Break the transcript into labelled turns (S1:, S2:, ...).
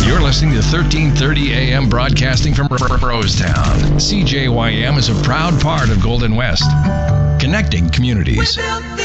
S1: You're listening to 1330 AM broadcasting from Rosetown. CJYM is a proud part of Golden West, connecting communities.